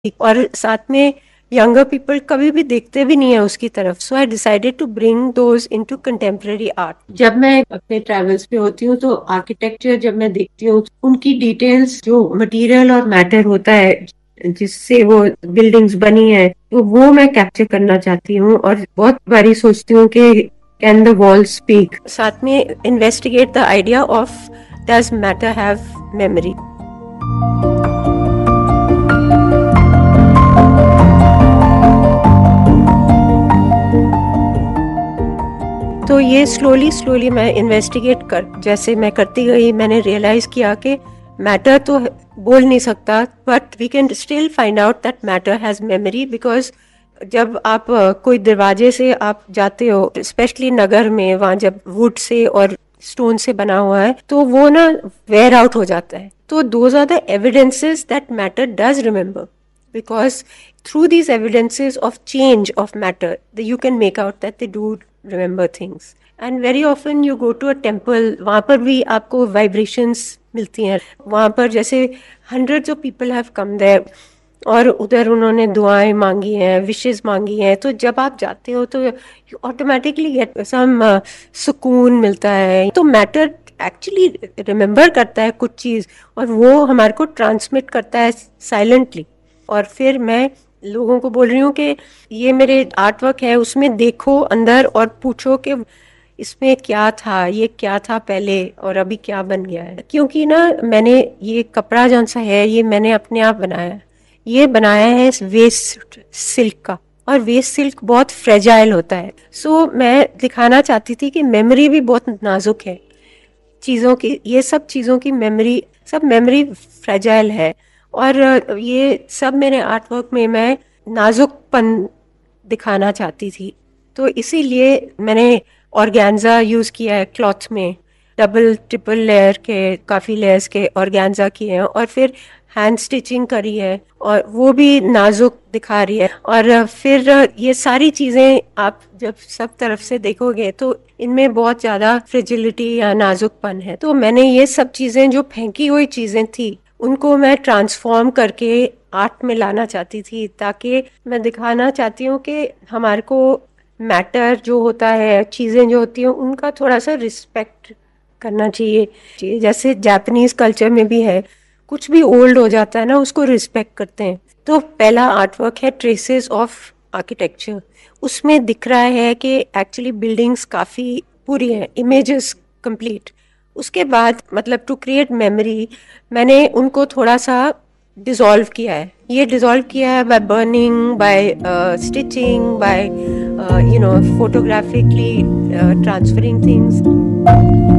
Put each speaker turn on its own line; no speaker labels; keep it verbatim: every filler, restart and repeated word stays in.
और साथ में यंगर पीपल कभी भी देखते भी नहीं है उसकी तरफ. सो I decided to bring those into contemporary art. जब मैं अपने ट्रैवल्स पे होती हूँ तो आर्किटेक्चर जब मैं देखती हूँ उनकी डिटेल्स, जो मटेरियल और मैटर होता है जिससे वो बिल्डिंग्स बनी है, तो वो मैं कैप्चर करना चाहती हूँ. और बहुत बारी सोचती हूँ कि कैन द वॉल स्पीक. साथ में investigate the idea of does matter have memory. तो ये स्लोली स्लोली मैं इन्वेस्टिगेट कर जैसे मैं करती गई, मैंने रियलाइज किया कि मैटर तो बोल नहीं सकता, but we can still find out that matter has memory. Because जब आप कोई दरवाजे से आप जाते हो, स्पेशली नगर में, वहाँ जब वुड से और स्टोन से बना हुआ है तो वो ना वेयर आउट हो जाता है. तो those are the evidences that matter does remember, because through these evidences of change of matter you can make out that they do remember things. And very often you go to a temple, वहाँ पर भी आपको vibrations मिलती हैं. वहाँ पर जैसे hundreds of people have come there और उधर उन्होंने दुआएं मांगी हैं, विशेस मांगी हैं. तो जब आप जाते हो तो यू ऑटोमेटिकली गेट सम सुकून मिलता है. तो मैटर एक्चुअली रिमेम्बर करता है कुछ चीज़ और वो हमारे को ट्रांसमिट करता है साइलेंटली. और फिर मैं लोगों को बोल रही हूँ कि ये मेरे आर्ट वर्क है, उसमें देखो अंदर और पूछो कि इसमें क्या था, ये क्या था पहले और अभी क्या बन गया है. क्योंकि ना मैंने ये कपड़ा जौन सा है ये मैंने अपने आप बनाया है. ये बनाया है वेस्ट सिल्क का, और वेस्ट सिल्क बहुत फ्रेजाइल होता है. सो so, मैं दिखाना चाहती थी कि मेमोरी भी बहुत नाजुक है चीज़ों की. ये सब चीज़ों की मेमोरी, सब मेमोरी फ्रेजाइल है. और ये सब मेरे आर्ट वर्क में मैं नाजुकपन दिखाना चाहती थी. तो इसीलिए मैंने ऑर्गेन्जा यूज़ किया है क्लॉथ में. डबल ट्रिपल लेयर के, काफ़ी लेयर्स के ऑर्गेन्जा किए हैं और फिर हैंड स्टिचिंग करी है और वो भी नाजुक दिखा रही है. और फिर ये सारी चीज़ें आप जब सब तरफ से देखोगे तो इनमें बहुत ज़्यादा फ्रिजिलिटी या नाजुकपन है. तो मैंने ये सब चीज़ें, जो फेंकी हुई चीज़ें थी, उनको मैं ट्रांसफॉर्म करके आर्ट में लाना चाहती थी, ताकि मैं दिखाना चाहती हूँ कि हमारे को मैटर जो होता है, चीज़ें जो होती हैं, उनका थोड़ा सा रिस्पेक्ट करना चाहिए. जैसे जापानीज कल्चर में भी है, कुछ भी ओल्ड हो जाता है ना उसको रिस्पेक्ट करते हैं. तो पहला आर्ट वर्क है ट्रेसेस ऑफ आर्किटेक्चर. उसमें दिख रहा है कि एक्चुअली बिल्डिंग्स काफ़ी पूरी हैं, इमेजेस कंप्लीट. उसके बाद मतलब टू क्रिएट मेमोरी मैंने उनको थोड़ा सा डिसॉल्व किया है. ये डिसॉल्व किया है by burning, bye stitching, bye you know फोटोग्राफिकली transferring things.